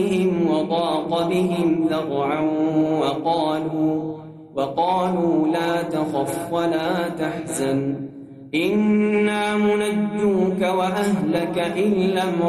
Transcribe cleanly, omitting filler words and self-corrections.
وضاق بهم ذرعا وقالوا لا تخف ولا تحزن إنا منجوك وأهلك إلا امرأتك